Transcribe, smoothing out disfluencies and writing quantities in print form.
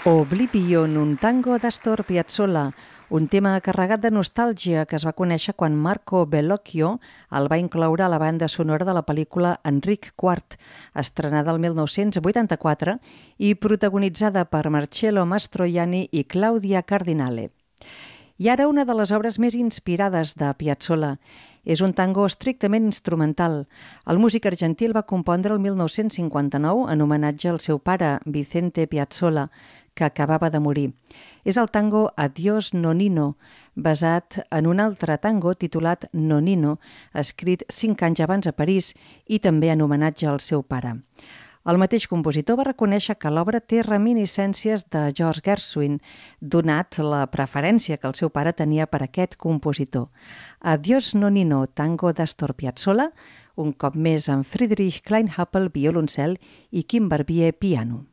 Oblivion, un tango d'Astor Piazzolla, un tema carregat de nostàlgia que es va conèixer quan Marco Bellocchio el va incloure a la banda sonora de la pel·lícula Enric IV, estrenada el 1984 i protagonitzada per Marcello Mastroianni i Claudia Cardinale. I ara una de les obres més inspirades de Piazzolla. És un tango estrictament instrumental. El músic argentí el va compondre el 1959 en homenatge al seu pare, Vicente Piazzolla, que acabava de morir. És el tango Adiós Nonino, basat en un altre tango titulat Nonino, escrit 5 anys abans a París i també en homenatge al seu pare. El mateix compositor va reconèixer que l'obra té reminiscències de George Gershwin, donat la preferència que el seu pare tenia per aquest compositor. Adiós Nonino, tango d'Astor Piazzolla, un cop més amb Friedrich Kleinhappel, violoncel, i Kim Barbier, piano.